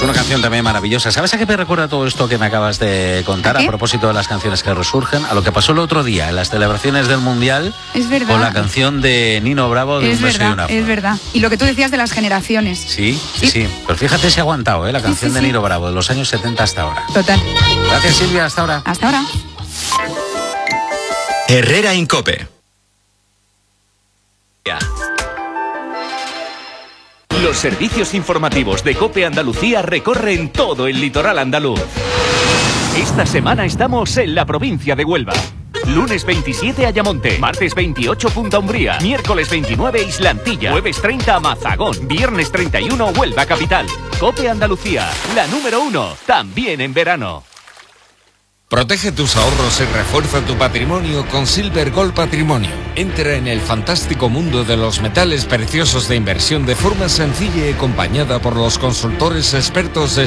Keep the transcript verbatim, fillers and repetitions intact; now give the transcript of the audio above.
una canción también maravillosa. ¿Sabes a qué me recuerda todo esto que me acabas de contar? ¿A, ¿A propósito de las canciones que resurgen? A lo que pasó el otro día en las celebraciones del Mundial. Es verdad. Con la canción de Nino Bravo de es Un beso verdad, y una flor. Es verdad. Y lo que tú decías de las generaciones. Sí, sí, sí. Pero fíjate si ha aguantado, ¿eh? La canción sí, sí, de Nino sí. Bravo, de los años setenta hasta ahora. Total. Gracias, Silvia. Hasta ahora. Hasta ahora. Herrera Incope. Los servicios informativos de COPE Andalucía recorren todo el litoral andaluz. Esta semana estamos en la provincia de Huelva. Lunes veintisiete Ayamonte, martes veintiocho Punta Umbría, miércoles veintinueve Islantilla, jueves treinta Mazagón, viernes treinta y uno Huelva Capital. COPE Andalucía, la número uno, también en verano. Protege tus ahorros y refuerza tu patrimonio con Silver Gold Patrimonio. Entra en el fantástico mundo de los metales preciosos de inversión de forma sencilla y acompañada por los consultores expertos de